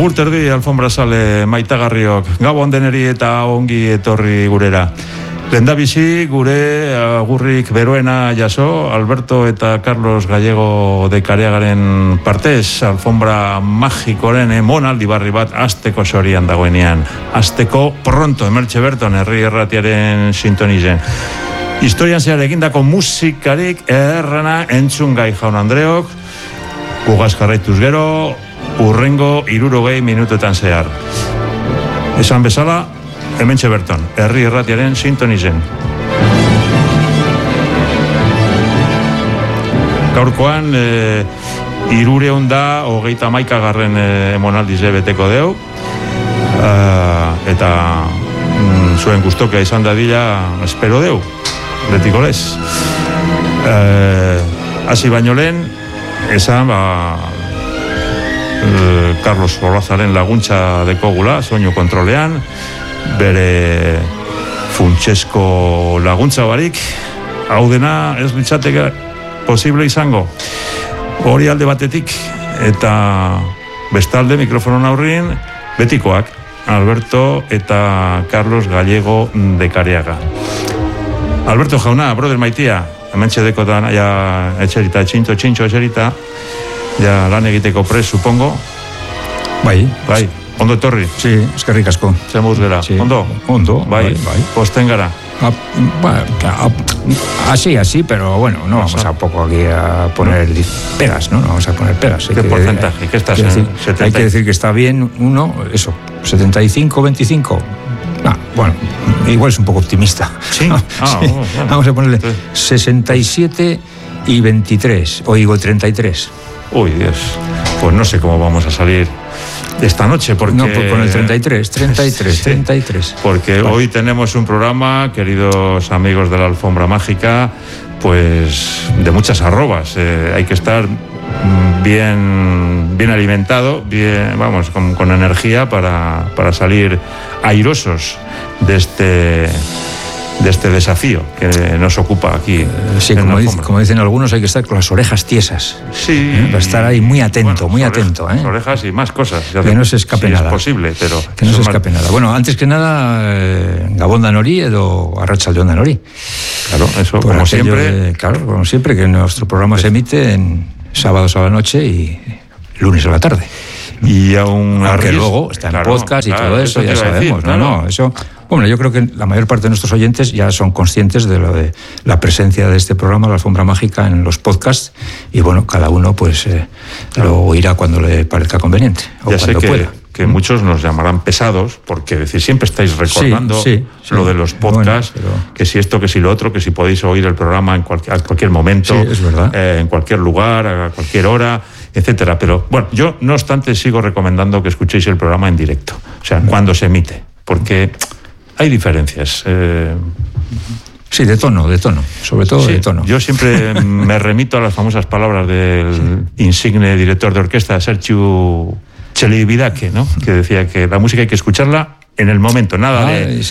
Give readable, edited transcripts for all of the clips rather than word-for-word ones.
Agur terdi, alfombra sale maitagarriok, gabon deneri eta ongi etorri gurera. Lehendabizi gure agurrik beroena jaso, Alberto eta Carlos Gallego de Careagaren partez, alfombra magikoren emonaldi barri bat azteko sorian dagoenean. Azteko pronto, emertxe berton, herri erratiaren sintonizen. Historian zehar egindako musikarik errana entzun gai jaun Andreok, gugaz jarraituz gero, urrengo 60 minutuetan zehar. Esan bezala, hementxe berton, herri erratiaren sintonizen. Gaurkoan, 321 emonaldize beteko deu, eta zuen gustokia izan dadila espero deu, betiko lez. Hasi baino lehen, esan, Carlos Olazaren laguntza dekogula, soinu kontrolean, bere funtsesko laguntza barik, hau dena ez litzateke posible izango. Hori alde batetik, eta bestalde mikrofonon aurrin, betikoak, Alberto eta Carlos Gallego de Careaga. Alberto jauna, brother maitia, hementxe dekotan, ja, etxerita, txintxo etxerita, ja lan egiteko pres, supongo. Bai. Ondo etorri? Sí, eskerrik asko. Zemuz gara, sí. Ondo? Bai. Posten gara. Así, pero bueno, no vamos a poco aquí a poner pegas, ¿no? No vamos a poner pegas. ¿Qué porcentaje? ¿Qué estás en 70? Hay que decir que está bien uno, eso, 75, 25. Bueno, igual es un poco optimista. Sí. Sí. Bueno. Vamos a ponerle 67 y 23, o digo 33. Uy, Dios. Pues no sé cómo vamos a salir esta noche, porque... No, pues con el 33. Porque hoy tenemos un programa, queridos amigos de la Alfombra Mágica, pues de muchas arrobas. Hay que estar bien alimentado, bien, vamos, con energía para salir airosos de este desafío que nos ocupa aquí. Sí, como dicen algunos, hay que estar con las orejas tiesas. Sí. Para estar ahí muy atento. Las orejas y más cosas. Que no se escape nada. Es posible, pero... Que no se escape nada. Bueno, antes que nada, Gabón Danori edo Arratsaldeon Danori. Claro, eso por como siempre. Como siempre, que nuestro programa se emite en sábados a la noche y lunes a la tarde. Y aunque luego está en podcast y todo eso ya sabemos. Eso... Bueno, yo creo que la mayor parte de nuestros oyentes ya son conscientes de lo de la presencia de este programa, La Alfombra Mágica, en los podcasts, y bueno, cada uno pues lo oirá cuando le parezca conveniente o ya cuando pueda. Que muchos nos llamarán pesados, porque decir, siempre estáis recordando lo de los podcasts, que si esto, que si lo otro, que si podéis oír el programa a cualquier momento, es verdad. En cualquier lugar, a cualquier hora, etcétera. Pero bueno, yo no obstante sigo recomendando que escuchéis el programa en directo, o sea, cuando se emite, porque hay diferencias. Sí, de tono, sobre todo de tono. Yo siempre me remito a las famosas palabras del insigne director de orquesta, Sergiu Celibidache, ¿no? Que decía que la música hay que escucharla en el momento, nada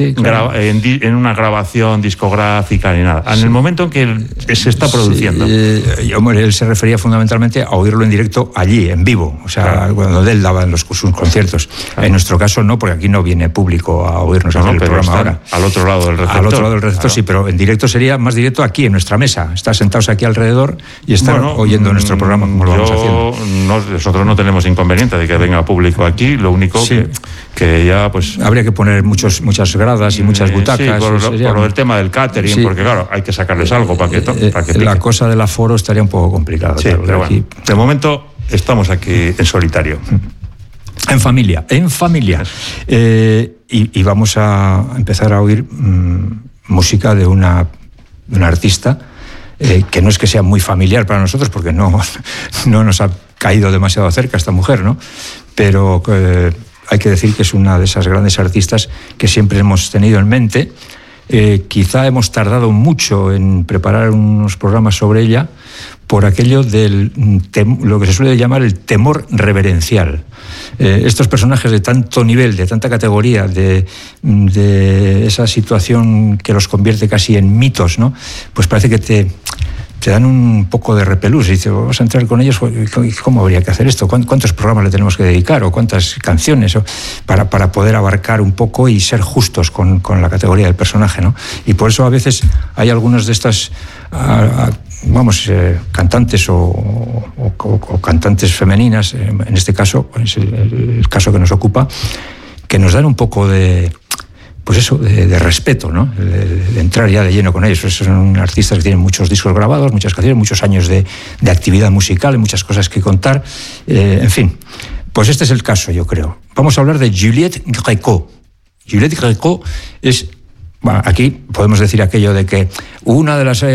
en una grabación discográfica ni nada. En el momento en que se está produciendo. Él se refería fundamentalmente a oírlo en directo allí, en vivo, o sea, cuando él daba sus conciertos. Claro. En nuestro caso no, porque aquí no viene público a oírnos hacer el programa ahora. Al otro lado del receptor. Al otro lado del receptor, sí, pero en directo sería más directo aquí, en nuestra mesa. Estar sentados aquí alrededor y estar oyendo nuestro programa como lo vamos haciendo. Nosotros no tenemos inconveniente de que venga público aquí, lo único que ya pues... Habría que poner muchas gradas y muchas butacas. Por lo del tema del catering, porque claro, hay que sacarles algo para que pique. La cosa del aforo estaría un poco complicada. Sí, claro, pero bueno, de momento estamos aquí en solitario. En familia. Y vamos a empezar a oír música de una artista que no es que sea muy familiar para nosotros, porque no nos ha caído demasiado cerca esta mujer, ¿no? Pero... hay que decir que es una de esas grandes artistas que siempre hemos tenido en mente. Quizá hemos tardado mucho en preparar unos programas sobre ella por aquello del lo que se suele llamar el temor reverencial. Estos personajes de tanto nivel, de tanta categoría, de esa situación que los convierte casi en mitos, ¿no? Pues parece que te dan un poco de repelús. Y dices, vamos a entrar con ellos, ¿cómo habría que hacer esto? ¿Cuántos programas le tenemos que dedicar? ¿O cuántas canciones? Para poder abarcar un poco y ser justos con la categoría del personaje, ¿no? Y por eso a veces hay algunas de estas... cantantes o cantantes femeninas, en este caso, es el caso que nos ocupa, que nos dan un poco de respeto, ¿no? De entrar ya de lleno con ellos. Son artistas que tienen muchos discos grabados, muchas canciones, muchos años de actividad musical, muchas cosas que contar, en fin. Pues este es el caso, yo creo. Vamos a hablar de Juliette Gréco. Juliette Gréco es... Bueno, aquí podemos decir aquello de que una de las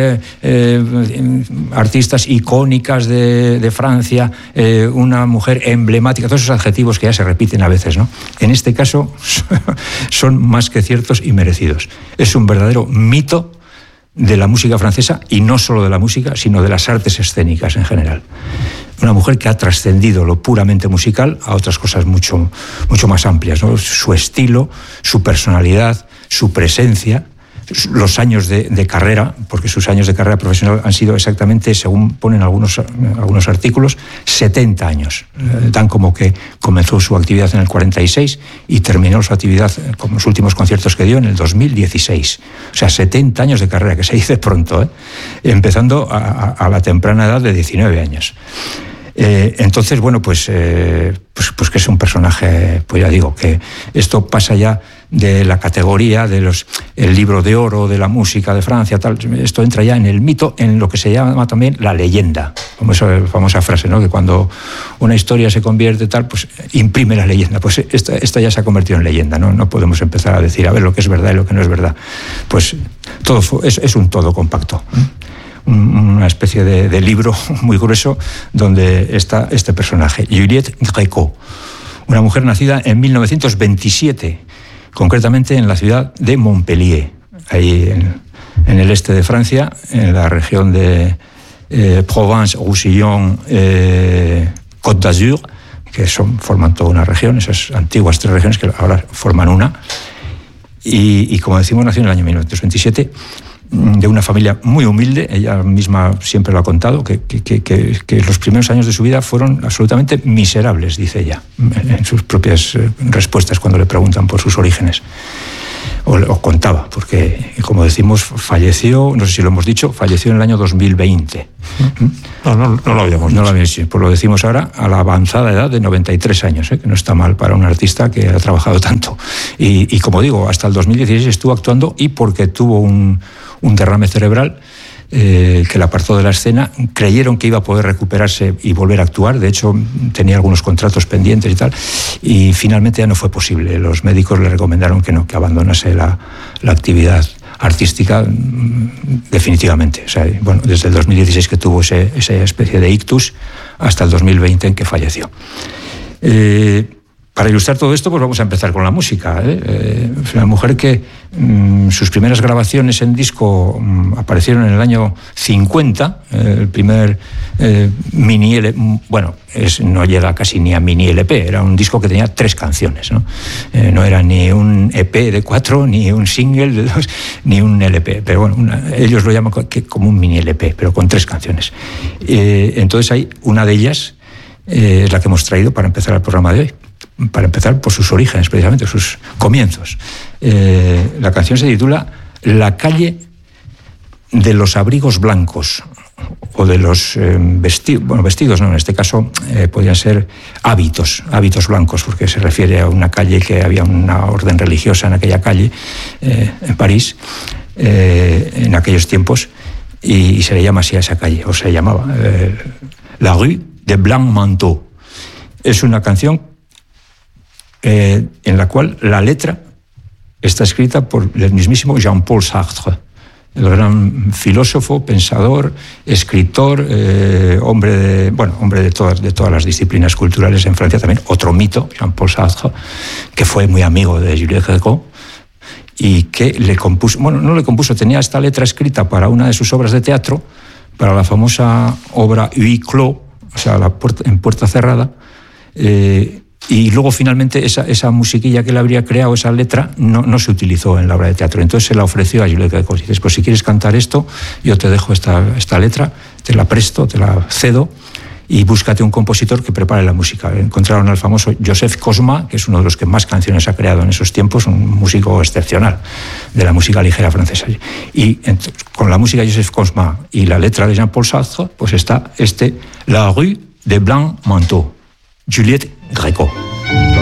artistas icónicas de Francia, una mujer emblemática, todos esos adjetivos que ya se repiten a veces, ¿no? En este caso son más que ciertos y merecidos. Es un verdadero mito de la música francesa, y no solo de la música, sino de las artes escénicas en general. Una mujer que ha trascendido lo puramente musical a otras cosas mucho más amplias, ¿no? Su estilo, su personalidad, su presencia, los años de carrera, porque sus años de carrera profesional han sido exactamente, según ponen algunos artículos, 70 años. Dan como que comenzó su actividad en el 46 y terminó su actividad con los últimos conciertos que dio en el 2016. O sea, 70 años de carrera, que se dice pronto, empezando a la temprana edad de 19 años. Entonces, bueno, pues que es un personaje, pues ya digo, que esto pasa ya de la categoría de el libro de oro de la música de Francia, tal. Esto entra ya en el mito, en lo que se llama también la leyenda, como esa famosa frase, ¿no? Que cuando una historia se convierte tal, pues imprime la leyenda. Pues esta ya se ha convertido en leyenda, ¿no? No podemos empezar a decir, a ver, lo que es verdad y lo que no es verdad. Pues todo es un todo compacto. Una especie de libro muy grueso donde está este personaje, Juliette Gréco, una mujer nacida en 1927, concretamente en la ciudad de Montpellier, ahí en el este de Francia, en la región de Provence-Roussillon, Côte d'Azur, que forman toda una región, esas antiguas 3 regiones que ahora forman una, y como decimos, nació en el año 1927, de una familia muy humilde. Ella misma siempre lo ha contado, que los primeros años de su vida fueron absolutamente miserables, dice ella, en sus propias respuestas cuando le preguntan por sus orígenes. O contaba, porque, como decimos, falleció, no sé si lo hemos dicho, falleció en el año 2020. No lo habíamos dicho. No lo habíamos dicho, pues lo decimos ahora, a la avanzada edad de 93 años, que no está mal para un artista que ha trabajado tanto. Y como digo, hasta el 2016 estuvo actuando, y porque tuvo un derrame cerebral que la apartó de la escena, creyeron que iba a poder recuperarse y volver a actuar. De hecho, tenía algunos contratos pendientes y tal, y finalmente ya no fue posible. Los médicos le recomendaron que abandonase la actividad artística definitivamente. O sea, bueno, desde el 2016 que tuvo esa especie de ictus hasta el 2020 en que falleció. Para ilustrar todo esto, pues vamos a empezar con la música. Es una mujer que sus primeras grabaciones en disco aparecieron en el año 50, el primer mini LP, bueno, no llega casi ni a mini LP, era un disco que tenía 3 canciones, ¿no? No era ni un EP de 4, ni un single de 2, ni un LP, pero bueno, ellos lo llaman como un mini LP, pero con 3 canciones. Entonces hay una de ellas, es la que hemos traído para empezar el programa de hoy. Para empezar por sus orígenes, precisamente, sus comienzos. La canción se titula La calle de los abrigos blancos, o de los vestidos no, en este caso podrían ser hábitos blancos, porque se refiere a una calle que había una orden religiosa en aquella calle, en París, en aquellos tiempos, y se le llama así a esa calle, o se llamaba La Rue de Blanc-Manteau. Es una canción en la cual la letra está escrita por el mismísimo Jean-Paul Sartre, el gran filósofo, pensador, escritor, hombre de todas las disciplinas culturales en Francia. También otro mito, Jean-Paul Sartre, que fue muy amigo de Juliette Gréco y que le compuso, tenía esta letra escrita para una de sus obras de teatro, para la famosa obra Huis Clos, o sea, en puerta cerrada, Y luego finalmente esa musiquilla que él habría creado, esa letra, no se utilizó en la obra de teatro. Entonces se la ofreció a Juliette Gréco. Dices, pues si quieres cantar esto, yo te dejo esta letra, te la presto, te la cedo, y búscate un compositor que prepare la música. Encontraron al famoso Joseph Cosma, que es uno de los que más canciones ha creado en esos tiempos, un músico excepcional de la música ligera francesa. Y con la música de Joseph Cosma y la letra de Jean-Paul Sartre, pues está La Rue des Blancs Manteaux, Juliette Gréco.